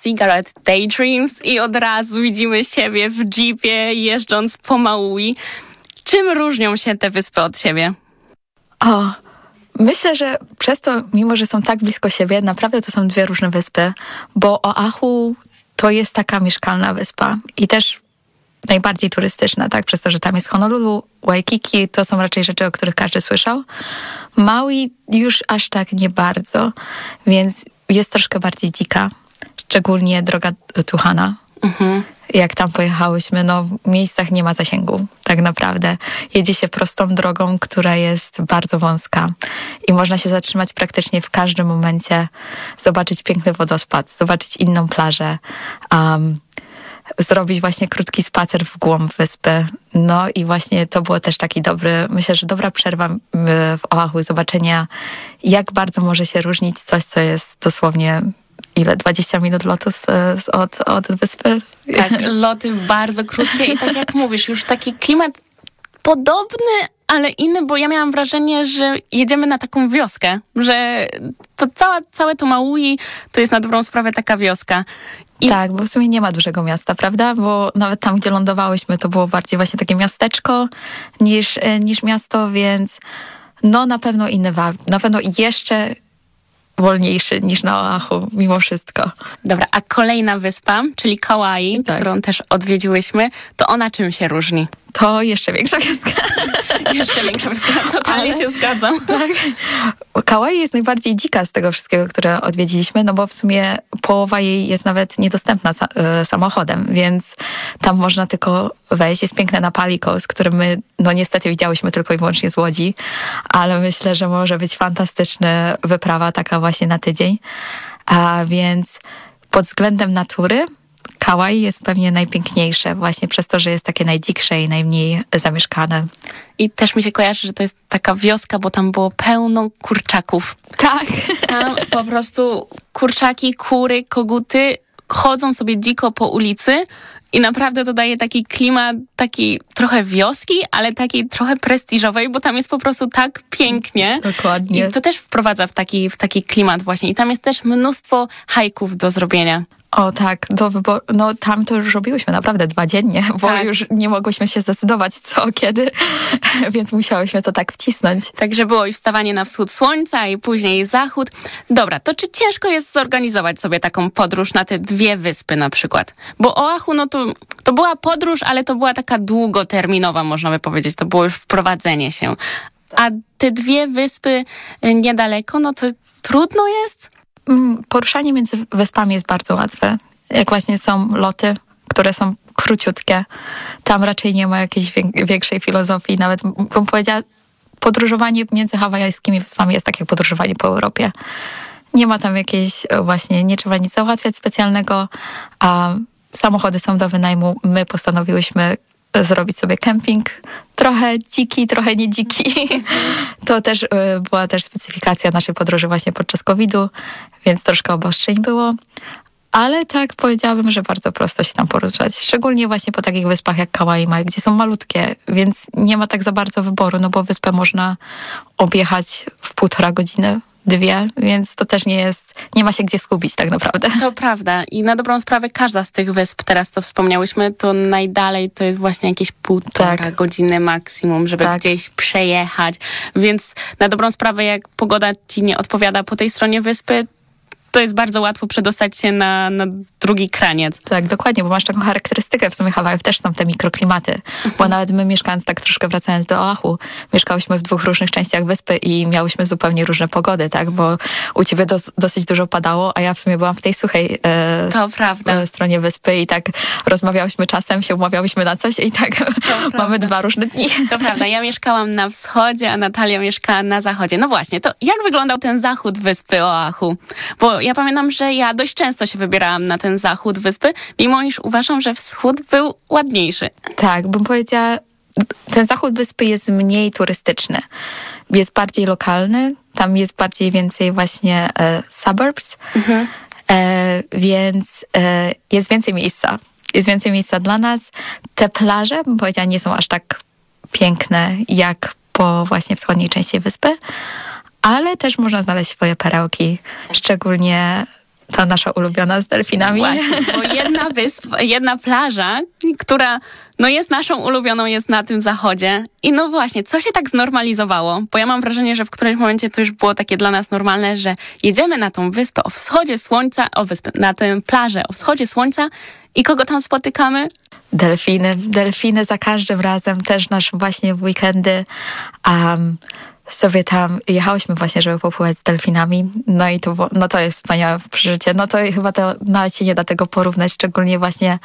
Cigarette Daydreams i od razu widzimy siebie w jeepie jeżdżąc po Maui. Czym różnią się te wyspy od siebie? Myślę, że przez to, mimo że są tak blisko siebie, naprawdę to są dwie różne wyspy, bo Oahu to jest taka mieszkalna wyspa i też najbardziej turystyczna, tak? Przez to, że tam jest Honolulu, Waikiki, to są raczej rzeczy, o których każdy słyszał. Maui już aż tak nie bardzo, więc jest troszkę bardziej dzika, szczególnie droga Tuhana. Jak tam pojechałyśmy, w miejscach nie ma zasięgu, tak naprawdę. Jedzie się prostą drogą, która jest bardzo wąska i można się zatrzymać praktycznie w każdym momencie, zobaczyć piękny wodospad, zobaczyć inną plażę, zrobić właśnie krótki spacer w głąb wyspy. No i właśnie to było też taki myślę, że dobra przerwa w Oahu, zobaczenia, jak bardzo może się różnić coś, co jest dosłownie 20 minut lotu od wyspy? Tak, loty bardzo krótkie i tak jak mówisz, już taki klimat podobny, ale inny, bo ja miałam wrażenie, że jedziemy na taką wioskę, że to całe to Maui to jest na dobrą sprawę taka wioska. Tak, bo w sumie nie ma dużego miasta, prawda? Bo nawet tam, gdzie lądowałyśmy, to było bardziej właśnie takie miasteczko niż miasto, więc na pewno inny vibe, na pewno jeszcze wolniejszy niż na Oahu, mimo wszystko. Dobra, a kolejna wyspa, czyli Kauai, którą też odwiedziłyśmy, to ona czym się różni? To jeszcze większa wioska. Jeszcze większa wioska, totalnie się zgadzam. Tak. Kauai jest najbardziej dzika z tego wszystkiego, które odwiedziliśmy, bo w sumie połowa jej jest nawet niedostępna samochodem, więc tam można tylko wejść. Jest piękne Napali Coast, który my niestety widziałyśmy tylko i wyłącznie z łodzi, ale myślę, że może być fantastyczna wyprawa taka właśnie na tydzień. A więc pod względem natury Kauai jest pewnie najpiękniejsze właśnie przez to, że jest takie najdziksze i najmniej zamieszkane. I też mi się kojarzy, że to jest taka wioska, bo tam było pełno kurczaków. Tak. Tam po prostu kurczaki, kury, koguty chodzą sobie dziko po ulicy i naprawdę to daje taki klimat, taki trochę wioski, ale takiej trochę prestiżowej, bo tam jest po prostu tak pięknie. Dokładnie. I to też wprowadza w taki klimat właśnie. I tam jest też mnóstwo hajków do zrobienia. O tak, do wyboru. Tam to już robiłyśmy naprawdę 2 dziennie, bo już nie mogłyśmy się zdecydować co, kiedy, więc musiałyśmy to tak wcisnąć. Także było i wstawanie na wschód słońca i później zachód. Dobra, to czy ciężko jest zorganizować sobie taką podróż na te 2 wyspy na przykład? Bo Oahu, to była podróż, ale to była taka długoterminowa, można by powiedzieć. To było już wprowadzenie się. A te 2 wyspy niedaleko, to trudno jest? Poruszanie między wyspami jest bardzo łatwe. Jak właśnie są loty, które są króciutkie, tam raczej nie ma jakiejś większej filozofii. Nawet bym powiedziała, podróżowanie między hawajskimi wyspami jest tak jak podróżowanie po Europie. Nie ma tam jakiejś właśnie, nie trzeba nic załatwiać specjalnego, a samochody są do wynajmu. My postanowiłyśmy zrobić sobie kemping. Trochę dziki, trochę nie dziki. To też była też specyfikacja naszej podróży właśnie podczas COVID-u, więc troszkę obostrzeń było. Ale tak powiedziałabym, że bardzo prosto się tam poruszać. Szczególnie właśnie po takich wyspach jak Kauai, gdzie są malutkie, więc nie ma tak za bardzo wyboru, bo wyspę można objechać w 1,5 godziny, 2, więc to też nie ma się gdzie skupić tak naprawdę. To prawda i na dobrą sprawę każda z tych wysp, teraz co wspomniałyśmy, to najdalej to jest właśnie jakieś 1,5 godziny maksimum, żeby gdzieś przejechać, więc na dobrą sprawę jak pogoda ci nie odpowiada po tej stronie wyspy, to jest bardzo łatwo przedostać się na drugi kraniec. Tak, dokładnie, bo masz taką charakterystykę, w sumie Hawajów też są te mikroklimaty, bo nawet my mieszkając tak troszkę wracając do Oahu, mieszkałyśmy w 2 różnych częściach wyspy i miałyśmy zupełnie różne pogody, tak, bo u ciebie dosyć dużo padało, a ja w sumie byłam w tej suchej stronie wyspy i tak rozmawiałyśmy czasem, się umawiałyśmy na coś i tak mamy 2 różne dni. To prawda, ja mieszkałam na wschodzie, a Natalia mieszkała na zachodzie. No właśnie, to jak wyglądał ten zachód wyspy Oahu? Bo ja pamiętam, że ja dość często się wybierałam na ten zachód wyspy, mimo iż uważam, że wschód był ładniejszy. Tak, bym powiedziała, ten zachód wyspy jest mniej turystyczny. Jest bardziej lokalny, tam jest więcej właśnie suburbs, więc jest więcej miejsca. Jest więcej miejsca dla nas. Te plaże, bym powiedziała, nie są aż tak piękne jak po właśnie wschodniej części wyspy, ale też można znaleźć swoje perełki, szczególnie ta nasza ulubiona z delfinami. Właśnie, bo jedna wyspa, jedna plaża, która jest naszą ulubioną, jest na tym zachodzie. I no właśnie, co się tak znormalizowało? Bo ja mam wrażenie, że w którymś momencie to już było takie dla nas normalne, że jedziemy na tą wyspę o wschodzie słońca, na tę plażę o wschodzie słońca i kogo tam spotykamy? Delfiny za każdym razem, też nasz właśnie w weekendy. Sobie tam jechałyśmy właśnie, żeby popływać z delfinami. No i to jest wspaniałe przeżycie. No to chyba nawet się nie da tego porównać, szczególnie właśnie,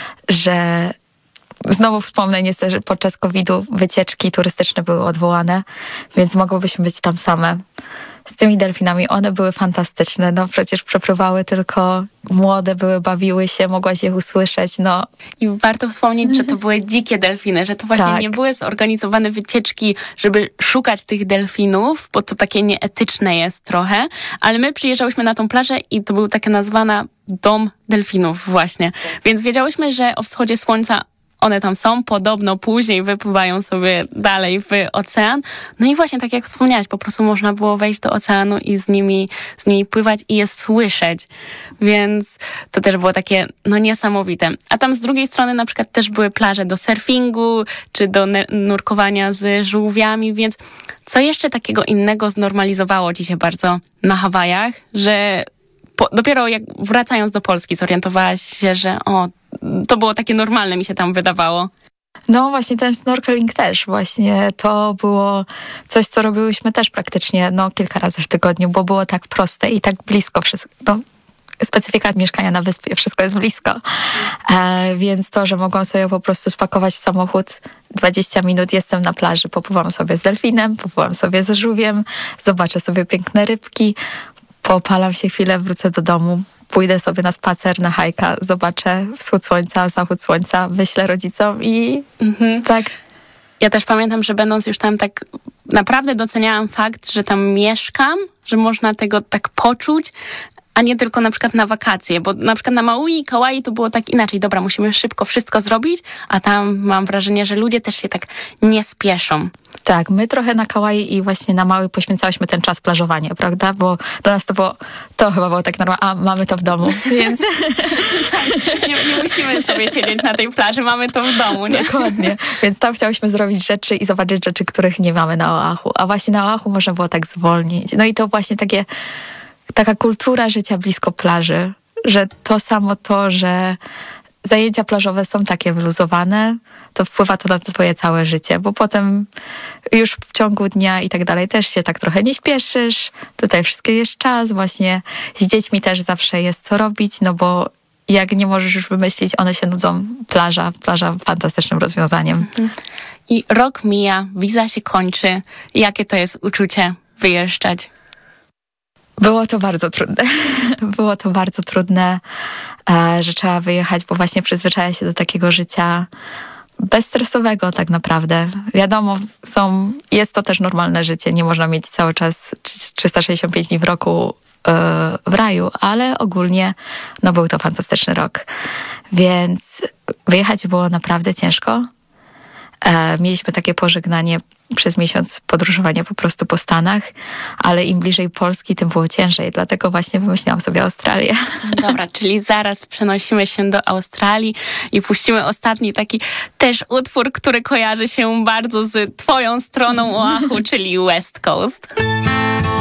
że znowu wspomnę niestety, że podczas COVID-u wycieczki turystyczne były odwołane, więc mogłybyśmy być tam same z tymi delfinami. One były fantastyczne. No przecież przepływały tylko młode, bawiły się, mogłaś je usłyszeć. No. I warto wspomnieć, że to były dzikie delfiny, że to właśnie nie były zorganizowane wycieczki, żeby szukać tych delfinów, bo to takie nieetyczne jest trochę, ale my przyjeżdżałyśmy na tą plażę i to był taka nazwana dom delfinów właśnie. Więc wiedziałyśmy, że o wschodzie słońca one tam są, podobno później wypływają sobie dalej w ocean. No i właśnie tak jak wspomniałaś, po prostu można było wejść do oceanu i z nimi pływać i je słyszeć. Więc to też było takie niesamowite. A tam z drugiej strony na przykład też były plaże do surfingu, czy do nurkowania z żółwiami, więc co jeszcze takiego innego znormalizowało ci się bardzo na Hawajach, że dopiero jak wracając do Polski zorientowałaś się, że to było takie normalne, mi się tam wydawało. No właśnie ten snorkeling też właśnie to było coś, co robiłyśmy też praktycznie kilka razy w tygodniu, bo było tak proste i tak blisko wszystko. Specyfika mieszkania na wyspie, wszystko jest blisko. Więc to, że mogłam sobie po prostu spakować samochód, 20 minut jestem na plaży, popływam sobie z delfinem, popływam sobie z żółwiem, zobaczę sobie piękne rybki, popalam się chwilę, wrócę do domu, pójdę sobie na spacer, na hajka, zobaczę wschód słońca, zachód słońca, wyślę rodzicom i tak. Ja też pamiętam, że będąc już tam tak naprawdę doceniałam fakt, że tam mieszkam, że można tego tak poczuć, a nie tylko na przykład na wakacje, bo na przykład na Maui i Kauai to było tak inaczej. Dobra, musimy szybko wszystko zrobić, a tam mam wrażenie, że ludzie też się tak nie spieszą. Tak, my trochę na Kauai i właśnie na Maui poświęcałyśmy ten czas plażowania, prawda? Bo dla nas to chyba było tak normalne, mamy to w domu, więc... nie musimy sobie siedzieć na tej plaży, mamy to w domu, nie? Dokładnie, więc tam chciałyśmy zrobić rzeczy i zobaczyć rzeczy, których nie mamy na Oahu, a właśnie na Oahu można było tak zwolnić. No i to właśnie taka kultura życia blisko plaży, że to samo to, że zajęcia plażowe są takie wyluzowane, to wpływa to na twoje całe życie, bo potem już w ciągu dnia i tak dalej też się tak trochę nie śpieszysz, tutaj wszystko jest czas, właśnie z dziećmi też zawsze jest co robić, bo jak nie możesz już wymyślić, one się nudzą, plaża fantastycznym rozwiązaniem. I rok mija, wiza się kończy. Jakie to jest uczucie wyjeżdżać? Było to bardzo trudne. Było to bardzo trudne, że trzeba wyjechać, bo właśnie przyzwyczaja się do takiego życia bezstresowego tak naprawdę. Wiadomo, jest to też normalne życie. Nie można mieć cały czas 365 dni w roku w raju, ale ogólnie był to fantastyczny rok. Więc wyjechać było naprawdę ciężko. Mieliśmy takie pożegnanie przez miesiąc podróżowania po prostu po Stanach, ale im bliżej Polski, tym było ciężej. Dlatego właśnie wymyśliłam sobie Australię. Dobra, czyli zaraz przenosimy się do Australii i puścimy ostatni taki też utwór, który kojarzy się bardzo z twoją stroną Oahu, czyli West Coast.